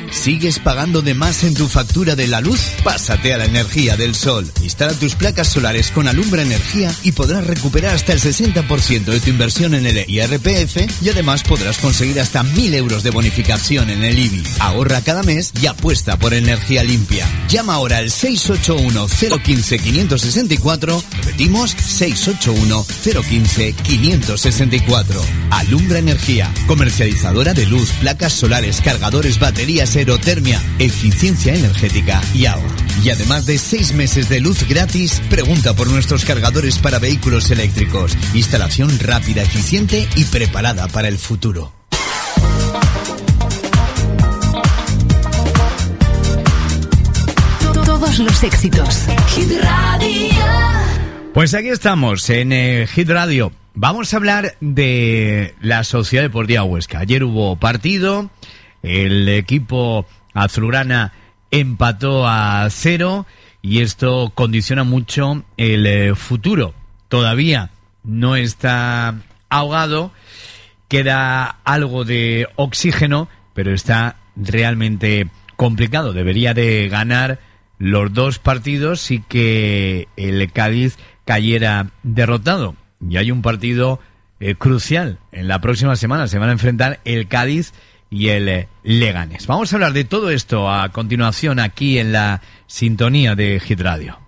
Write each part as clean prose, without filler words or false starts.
¿Sigues pagando de más en tu factura de la luz? Pásate a la energía del sol. Instala tus placas solares con Alumbra Energía y podrás recuperar hasta el 60% de tu inversión en el IRPF y además podrás conseguir hasta 1.000 euros de bonificación en el IBI. Ahorra cada mes y apuesta por energía limpia. Llama ahora al 681-015-564. Repetimos, 681-015-564. Alumbra Energía, comercializadora de luz, placas solares, cargadores, baterías, aerotermia, eficiencia energética y ahorro. Y además de 6 meses de luz gratis, pregunta por nuestros cargadores para vehículos eléctricos. Instalación rápida, eficiente y preparada para el futuro. Todos los éxitos. Hit Radio. Pues aquí estamos en Hit Radio. Vamos a hablar de la Sociedad Deportiva Huesca. Ayer hubo partido, el equipo azulgrana empató a 0 y esto condiciona mucho el futuro. Todavía no está ahogado, queda algo de oxígeno, pero está realmente complicado. Debería de ganar los 2 partidos y que el Cádiz cayera derrotado. Y hay un partido crucial. En la próxima semana se van a enfrentar el Cádiz y el Leganés. Vamos a hablar de todo esto a continuación aquí en la sintonía de Hit Radio.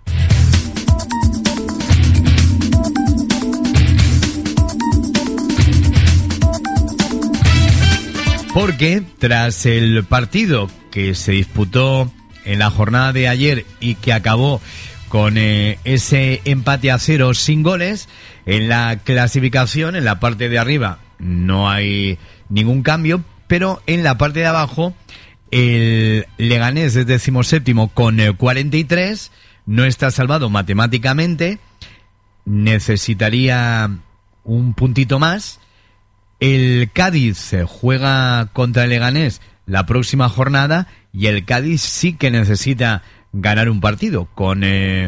Porque tras el partido que se disputó en la jornada de ayer y que acabó con ese empate a 0 sin goles, en la clasificación, en la parte de arriba, no hay ningún cambio, pero en la parte de abajo, el Leganés es 17º con 43, no está salvado matemáticamente, necesitaría un puntito más. El Cádiz juega contra el Leganés la próxima jornada y el Cádiz sí que necesita ganar un partido. Con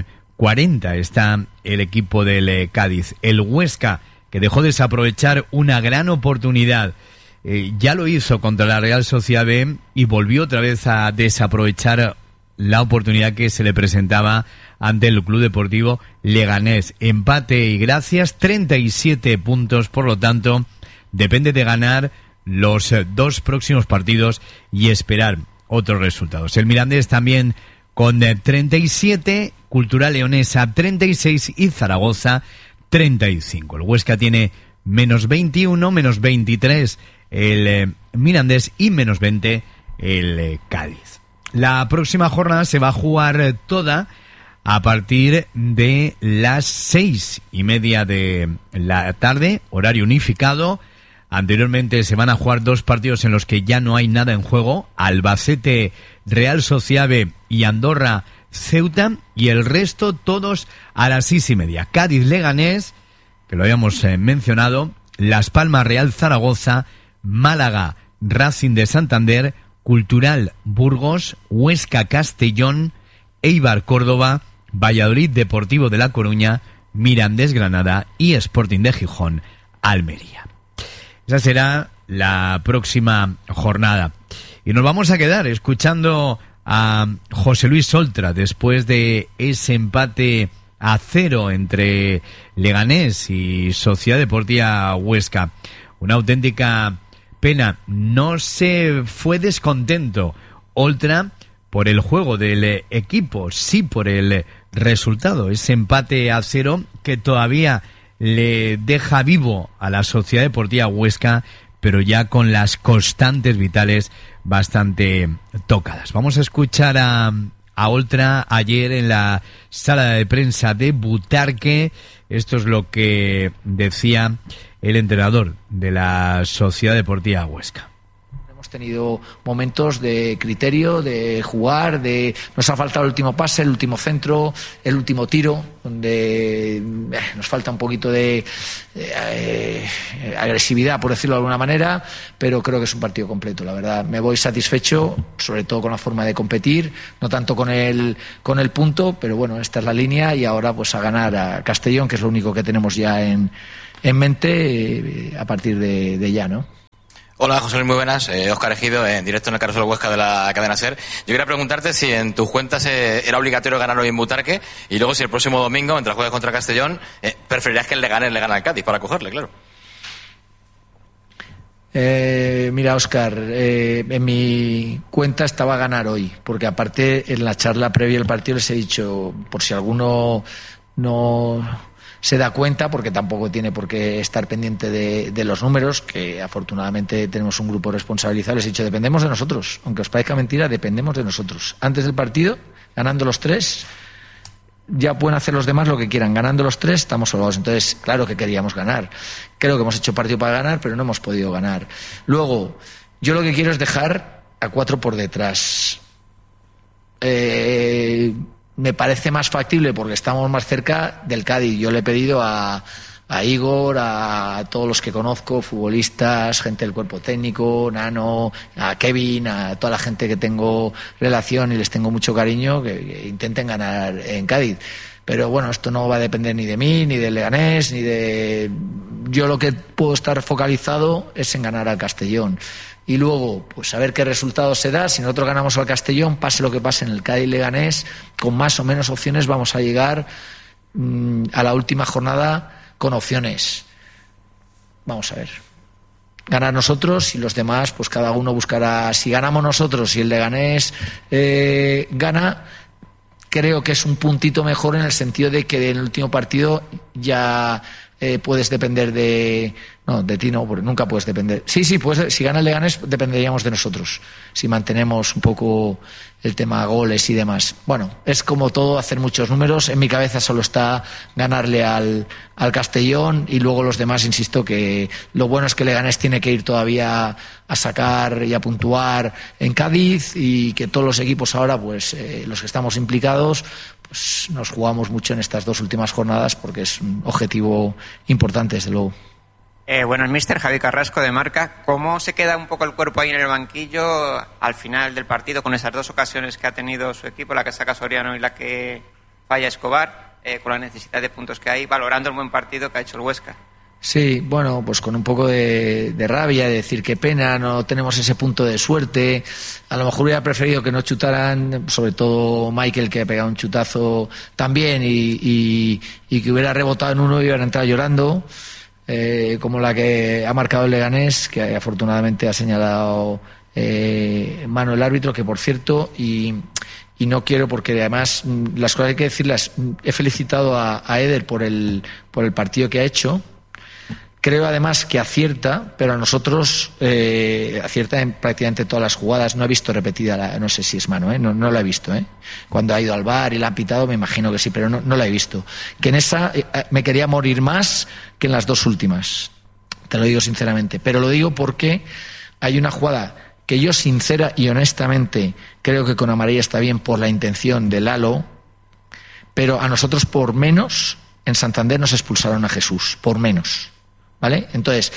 40 está el equipo del Cádiz. El Huesca, que dejó desaprovechar una gran oportunidad, ya lo hizo contra la Real Sociedad B y volvió otra vez a desaprovechar la oportunidad que se le presentaba ante el Club Deportivo Leganés. Empate y gracias, 37 puntos, por lo tanto, depende de ganar los 2 próximos partidos y esperar otros resultados. El Mirandés también con 37, Cultural Leonesa 36 y Zaragoza 35. El Huesca tiene menos 21, menos 23 el Mirandés y menos 20 el Cádiz. La próxima jornada se va a jugar toda a partir de las 6:30 de la tarde, horario unificado. Anteriormente se van a jugar 2 partidos en los que ya no hay nada en juego: Albacete Real Sociedad B y Andorra Ceuta, y el resto todos a las 6:30. Cádiz Leganés, que lo habíamos mencionado, Las Palmas Real Zaragoza, Málaga Racing de Santander, Cultural Burgos, Huesca Castellón, Eibar Córdoba, Valladolid Deportivo de La Coruña, Mirandés Granada y Sporting de Gijón Almería. Esa será la próxima jornada. Y nos vamos a quedar escuchando a José Luis Oltra después de ese empate a 0 entre Leganés y Sociedad Deportiva Huesca. Una auténtica pena. No se fue descontento Oltra por el juego del equipo, sí por el resultado. Ese empate a 0 que todavía le deja vivo a la Sociedad Deportiva Huesca, pero ya con las constantes vitales bastante tocadas. Vamos a escuchar a Oltra ayer en la sala de prensa de Butarque. Esto es lo que decía el entrenador de la Sociedad Deportiva Huesca. Hemos tenido momentos de criterio, de jugar, nos ha faltado el último pase, el último centro, el último tiro, donde nos falta un poquito de agresividad, por decirlo de alguna manera, pero creo que es un partido completo, la verdad. Me voy satisfecho, sobre todo con la forma de competir, no tanto con el punto, pero bueno, esta es la línea y ahora pues a ganar a Castellón, que es lo único que tenemos ya en mente a partir de ya, ¿no? Hola, José Luis, muy buenas. Óscar Ejido, en directo en el Carrusel Huesca de la cadena SER. Yo quería preguntarte si en tus cuentas era obligatorio ganar hoy en Butarque, y luego si el próximo domingo, mientras juegues contra Castellón, preferirías que el Leganés le gane al Cádiz para cogerle, claro. Mira, Óscar, en mi cuenta estaba ganar hoy, porque aparte en la charla previa al partido les he dicho, por si alguno no se da cuenta, porque tampoco tiene por qué estar pendiente de los números, que afortunadamente tenemos un grupo responsabilizado, les he dicho, dependemos de nosotros, aunque os parezca mentira, dependemos de nosotros. Antes del partido, ganando los 3, ya pueden hacer los demás lo que quieran, ganando los 3 estamos salvados. Entonces, claro que queríamos ganar, creo que hemos hecho partido para ganar, pero no hemos podido ganar. Luego, yo lo que quiero es dejar a 4 por detrás. Me parece más factible porque estamos más cerca del Cádiz. Yo le he pedido a Igor, a todos los que conozco, futbolistas, gente del cuerpo técnico, Nano, a Kevin, a toda la gente que tengo relación y les tengo mucho cariño, que intenten ganar en Cádiz. Pero bueno, esto no va a depender ni de mí, ni del Leganés, ni de... Yo lo que puedo estar focalizado es en ganar al Castellón. Y luego, pues a ver qué resultado se da. Si nosotros ganamos al Castellón, pase lo que pase en el Cádiz-Leganés, con más o menos opciones vamos a llegar a la última jornada con opciones. Vamos a ver. Ganar nosotros y los demás, pues cada uno buscará. Si ganamos nosotros y el Leganés gana, creo que es un puntito mejor en el sentido de que en el último partido ya puedes depender de... No, de ti no, porque nunca puedes depender. Sí, pues si gana el Leganés dependeríamos de nosotros, si mantenemos un poco el tema goles y demás. Bueno, es como todo, hacer muchos números. En mi cabeza solo está ganarle al Castellón, y luego los demás, insisto, que lo bueno es que Leganés tiene que ir todavía a sacar y a puntuar en Cádiz, y que todos los equipos ahora, pues los que estamos implicados, pues nos jugamos mucho en estas 2 últimas jornadas, porque es un objetivo importante, desde luego. Bueno, el míster Javi Carrasco de Marca, ¿cómo se queda un poco el cuerpo ahí en el banquillo al final del partido con esas 2 ocasiones que ha tenido su equipo, la que saca Soriano y la que falla Escobar, con la necesidad de puntos que hay, valorando el buen partido que ha hecho el Huesca? Sí, bueno, pues con un poco de rabia, de decir qué pena, no tenemos ese punto de suerte. A lo mejor hubiera preferido que no chutaran, sobre todo Michael, que ha pegado un chutazo también, y que hubiera rebotado en uno y hubiera entrado llorando. Como la que ha marcado el Leganés, que afortunadamente ha señalado mano el árbitro, que por cierto, y no quiero, porque además las cosas hay que decirlas, he felicitado a Eder por el partido que ha hecho. Creo además que acierta, pero a nosotros acierta en prácticamente todas las jugadas. No he visto repetida, no sé si es mano, no la he visto. Cuando ha ido al VAR y la han pitado, me imagino que sí, pero no la he visto. Que en esa me quería morir más que en las 2 últimas, te lo digo sinceramente. Pero lo digo porque hay una jugada que yo sincera y honestamente creo que con amarilla está bien por la intención de Lalo, pero a nosotros por menos en Santander nos expulsaron a Jesús, por menos. ¿Vale? Entonces,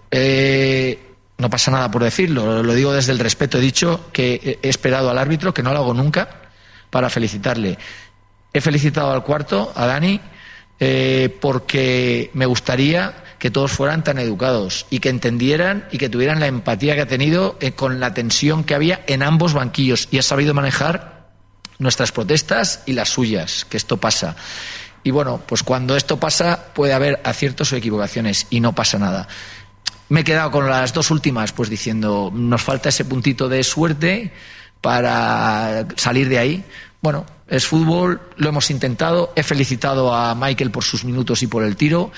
no pasa nada por decirlo, lo digo desde el respeto. He dicho que he esperado al árbitro, que no lo hago nunca, para felicitarle. He felicitado al cuarto, a Dani, porque me gustaría que todos fueran tan educados y que entendieran y que tuvieran la empatía que ha tenido con la tensión que había en ambos banquillos, y ha sabido manejar nuestras protestas y las suyas, que esto pasa. Y bueno, pues cuando esto pasa puede haber aciertos o equivocaciones, y no pasa nada. Me he quedado con las 2 últimas, pues diciendo, nos falta ese puntito de suerte para salir de ahí. Bueno, es fútbol, lo hemos intentado. He felicitado a Michael por sus minutos y por el tiro.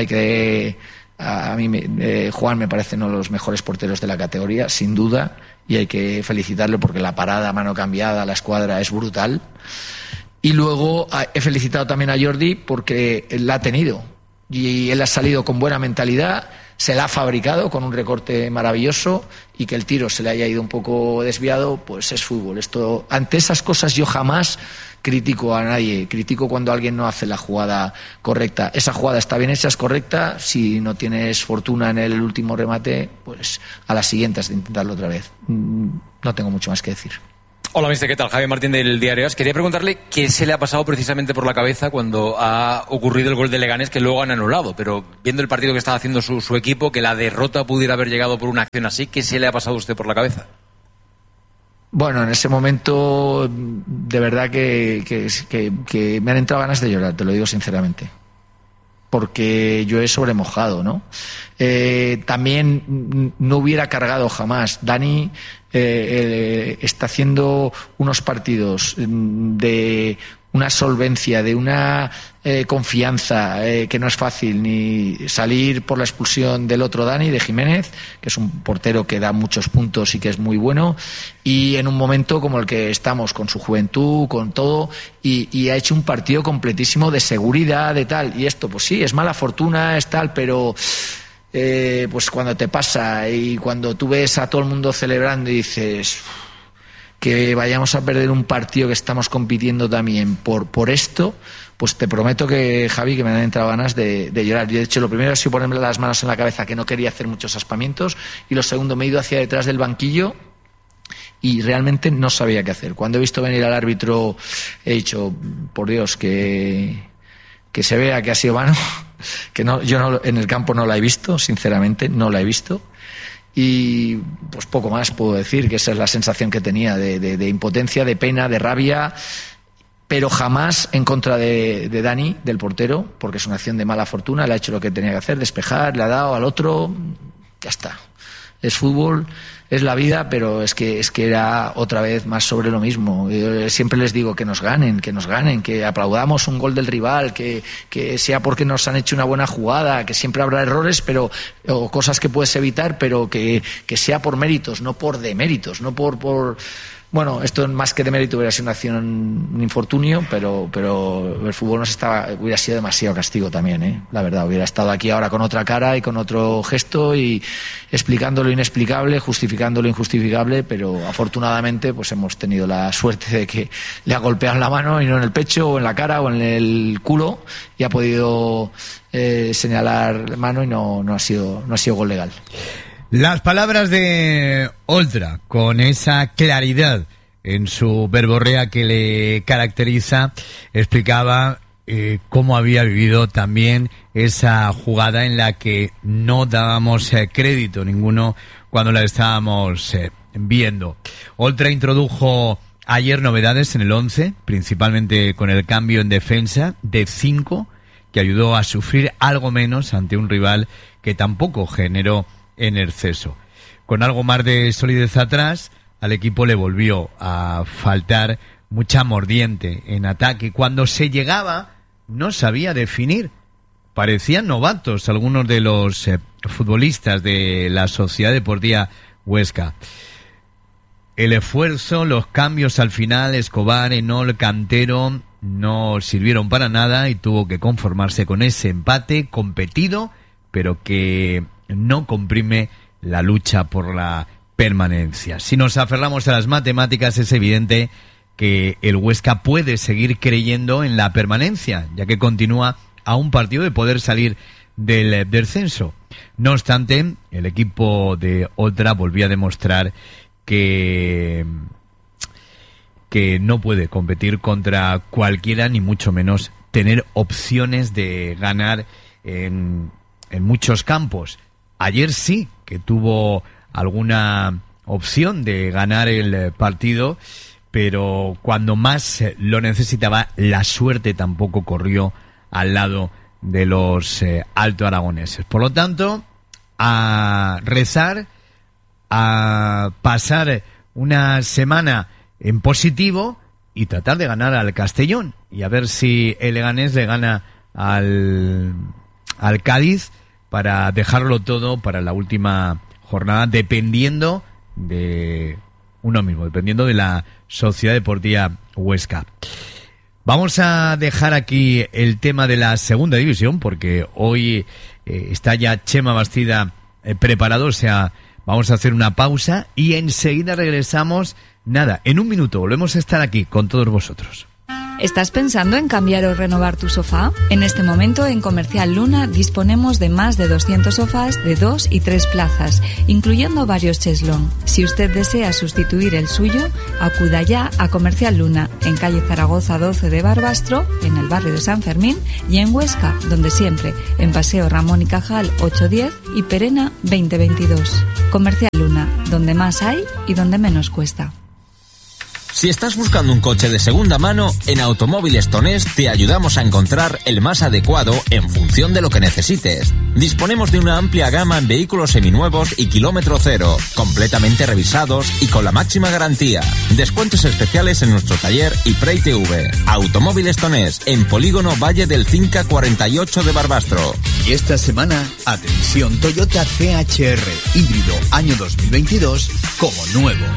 A mí Juan me parece uno de los mejores porteros de la categoría, sin duda, y hay que felicitarle porque la parada a mano cambiada, la escuadra, es brutal. Y luego he felicitado también a Jordi porque él la ha tenido, y él ha salido con buena mentalidad, se la ha fabricado con un recorte maravilloso, y que el tiro se le haya ido un poco desviado, pues es fútbol. Esto, ante esas cosas yo jamás critico a nadie, critico cuando alguien no hace la jugada correcta. Esa jugada está bien hecha, es correcta. Si no tienes fortuna en el último remate, pues a la siguiente has de intentarlo otra vez. No tengo mucho más que decir. Hola, mister, ¿qué tal? Javier Martín del Diario AS. Quería preguntarle qué se le ha pasado precisamente por la cabeza cuando ha ocurrido el gol de Leganés, que luego han anulado, pero viendo el partido que estaba haciendo su equipo, que la derrota pudiera haber llegado por una acción así, ¿qué se le ha pasado a usted por la cabeza? Bueno, en ese momento, de verdad que me han entrado ganas de llorar, te lo digo sinceramente. Porque yo he sobremojado, ¿no? También no hubiera cargado jamás. Dani está haciendo unos partidos de una solvencia, de una confianza que no es fácil, ni salir por la expulsión del otro Dani, de Jiménez, que es un portero que da muchos puntos y que es muy bueno, y en un momento como el que estamos, con su juventud, con todo, y ha hecho un partido completísimo de seguridad, de tal, y esto pues sí, es mala fortuna, es tal, pero pues cuando te pasa y cuando tú ves a todo el mundo celebrando y dices que vayamos a perder un partido que estamos compitiendo también por esto, pues te prometo que, Javi, que me han entrado ganas de llorar. Yo, de hecho, lo primero ha sido ponerme las manos en la cabeza, que no quería hacer muchos aspamientos, y lo segundo, me he ido hacia detrás del banquillo y realmente no sabía qué hacer. Cuando he visto venir al árbitro he dicho, por Dios, que se vea que ha sido mano, que no, yo no, en el campo no la he visto, sinceramente, no la he visto. Y pues poco más puedo decir, que esa es la sensación que tenía de impotencia, de pena, de rabia, pero jamás en contra de Dani, del portero, porque es una acción de mala fortuna, le ha hecho lo que tenía que hacer, despejar, le ha dado al otro, ya está. Es fútbol, es la vida, pero es que era otra vez más sobre lo mismo. Yo siempre les digo que nos ganen, que aplaudamos un gol del rival, que sea porque nos han hecho una buena jugada, que siempre habrá errores, pero o cosas que puedes evitar, pero que sea por méritos, no por deméritos, no por bueno, esto más que de mérito hubiera sido una acción, un infortunio, pero el fútbol hubiera sido demasiado castigo también, la verdad. Hubiera estado aquí ahora con otra cara y con otro gesto y explicando lo inexplicable, justificando lo injustificable, pero afortunadamente pues hemos tenido la suerte de que le ha golpeado en la mano y no en el pecho o en la cara o en el culo, y ha podido señalar la mano y no ha sido gol legal. Las palabras de Oltra, con esa claridad en su verborrea que le caracteriza, explicaba cómo había vivido también esa jugada en la que no dábamos crédito ninguno cuando la estábamos viendo. Oltra introdujo ayer novedades en el 11, principalmente con el cambio en defensa de 5, que ayudó a sufrir algo menos ante un rival que tampoco generó en exceso. Con algo más de solidez atrás, al equipo le volvió a faltar mucha mordiente en ataque. Cuando se llegaba, no sabía definir. Parecían novatos algunos de los futbolistas de la Sociedad Deportiva Huesca. El esfuerzo, los cambios al final, Escobar, Enol, Cantero, no sirvieron para nada y tuvo que conformarse con ese empate competido, pero que no comprime la lucha por la permanencia. Si nos aferramos a las matemáticas, es evidente que el Huesca puede seguir creyendo en la permanencia, ya que continúa a un partido de poder salir del descenso. No obstante, el equipo de Oltra volvió a demostrar que no puede competir contra cualquiera, ni mucho menos tener opciones de ganar en muchos campos. Ayer sí que tuvo alguna opción de ganar el partido, pero cuando más lo necesitaba, la suerte tampoco corrió al lado de los alto aragoneses. Por lo tanto, a rezar, a pasar una semana en positivo y tratar de ganar al Castellón, y a ver si el Leganés le gana al Cádiz, para dejarlo todo para la última jornada, dependiendo de uno mismo, dependiendo de la Sociedad Deportiva Huesca. Vamos a dejar aquí el tema de la segunda división, porque hoy está ya Chema Bastida preparado, o sea, vamos a hacer una pausa y enseguida regresamos. Nada, en un minuto volvemos a estar aquí con todos vosotros. ¿Estás pensando en cambiar o renovar tu sofá? En este momento en Comercial Luna disponemos de más de 200 sofás de 2 y 3 plazas, incluyendo varios cheslón. Si usted desea sustituir el suyo, acuda ya a Comercial Luna, en calle Zaragoza 12 de Barbastro, en el barrio de San Fermín, y en Huesca, donde siempre, en Paseo Ramón y Cajal 810 y Perena 2022. Comercial Luna, donde más hay y donde menos cuesta. Si estás buscando un coche de segunda mano, en Automóviles Tonés te ayudamos a encontrar el más adecuado en función de lo que necesites. Disponemos de una amplia gama en vehículos seminuevos y kilómetro cero, completamente revisados y con la máxima garantía. Descuentos especiales en nuestro taller y Prey TV. Automóviles Tonés, en Polígono Valle del Cinca 48 de Barbastro. Y esta semana, atención, Toyota CHR híbrido año 2022 como nuevo.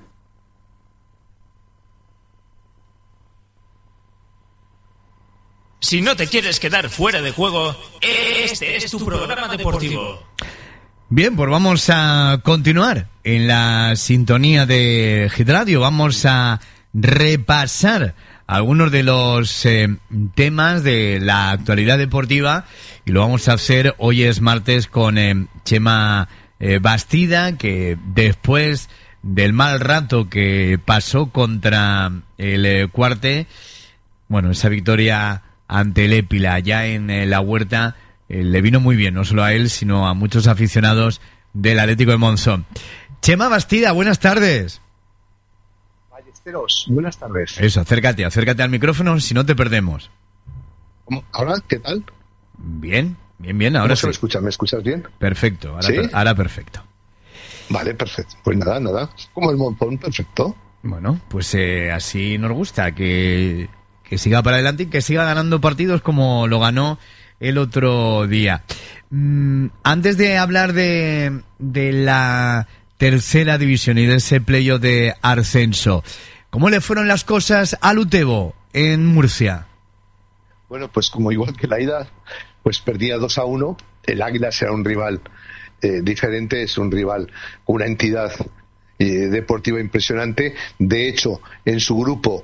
Si no te quieres quedar fuera de juego, este es tu programa deportivo. Bien, pues vamos a continuar en la sintonía de Hit Radio. Vamos a repasar algunos de los temas de la actualidad deportiva y lo vamos a hacer hoy es martes con Chema Bastida, que después del mal rato que pasó contra el Cuarte, bueno, esa victoria ante el Épila ya en la Huerta le vino muy bien, no solo a él, sino a muchos aficionados del Atlético de Monzón. Chema Bastida, buenas tardes. Ballesteros, buenas tardes. Eso, acércate al micrófono, si no te perdemos. ¿Ahora qué tal? Bien, ahora sí. ¿Cómo se me escucha? ¿Me escuchas bien? Perfecto, ahora, ¿sí? Ahora perfecto. Vale, perfecto. Pues nada, como el Monzón, perfecto. Bueno, pues así nos gusta, que siga para adelante y que siga ganando partidos como lo ganó el otro día. Antes de hablar de la tercera división y de ese playoff de ascenso, ¿cómo le fueron las cosas al Utebo en Murcia? Bueno, pues como igual que la ida, pues perdía 2-1. El Águila será un rival diferente, es un rival con una entidad deportiva impresionante. De hecho, en su grupo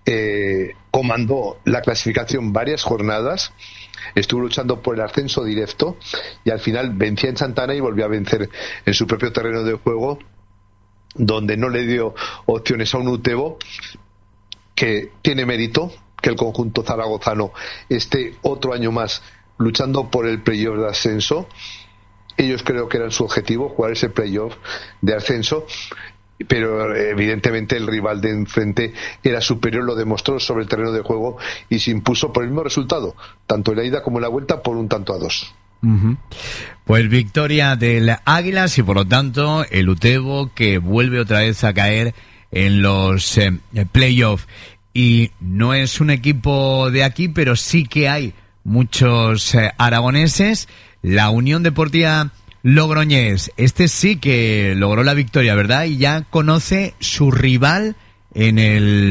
comandó la clasificación varias jornadas, estuvo luchando por el ascenso directo y al final vencía en Santana y volvió a vencer en su propio terreno de juego, donde no le dio opciones a un Utebo que tiene mérito que el conjunto zaragozano esté otro año más luchando por el playoff de ascenso. Ellos creo que eran su objetivo, jugar ese playoff de ascenso, pero evidentemente el rival de enfrente era superior, lo demostró sobre el terreno de juego y se impuso por el mismo resultado, tanto en la ida como en la vuelta, por 1-2. Uh-huh. Pues victoria del Águilas y por lo tanto el Utebo que vuelve otra vez a caer en los playoffs. Y no es un equipo de aquí, pero sí que hay muchos aragoneses. La Unión Deportiva Logroñés, este sí que logró la victoria, ¿verdad? Y ya conoce su rival en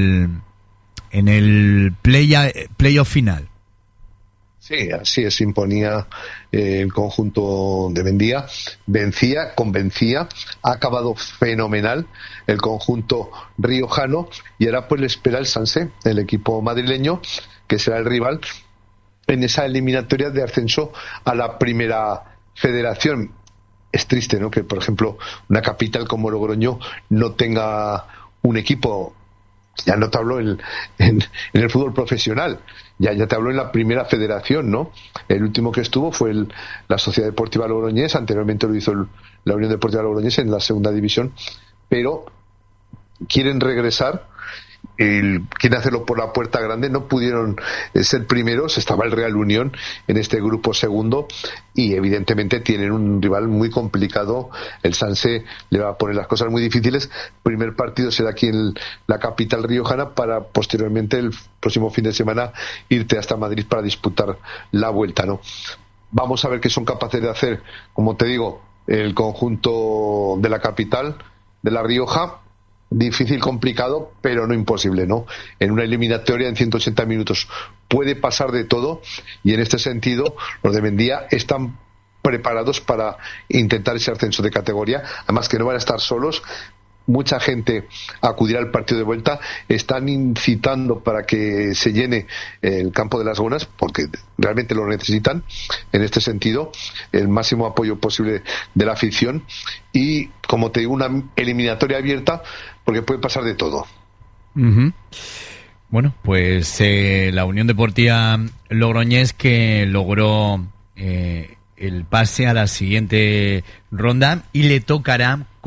el playoff final. Sí, así es, imponía el conjunto de Mendía, convencía, ha acabado fenomenal el conjunto riojano y ahora pues le espera el Sanse, el equipo madrileño, que será el rival en esa eliminatoria de ascenso a la primera federación. Es triste, ¿no?, que por ejemplo una capital como Logroño no tenga un equipo. Ya no te hablo en el fútbol profesional, ya te hablo en la primera federación, ¿no? El último que estuvo fue la Sociedad Deportiva Logroñés, anteriormente lo hizo la Unión Deportiva Logroñés en la segunda división, pero quieren regresar, quieren hacerlo por la puerta grande, no pudieron ser primeros, estaba el Real Unión en este grupo segundo y evidentemente tienen un rival muy complicado, el Sanse le va a poner las cosas muy difíciles. Primer partido será aquí en la capital riojana para posteriormente el próximo fin de semana irte hasta Madrid para disputar la vuelta, ¿no? Vamos a ver qué son capaces de hacer, como te digo, el conjunto de la capital de La Rioja. Difícil, complicado, pero no imposible, ¿no? En una eliminatoria en 180 minutos puede pasar de todo y en este sentido los de Mendía están preparados para intentar ese ascenso de categoría, además que no van a estar solos. mucha gente acudirá al partido de vuelta. Están incitando para que se llene el campo de Las Gonas, porque realmente lo necesitan. En este sentido, el máximo apoyo posible de la afición y, como te digo, una eliminatoria abierta, porque puede pasar de todo. Uh-huh. Bueno, pues la Unión Deportiva Logroñés, que logró el pase a la siguiente ronda, y le tocará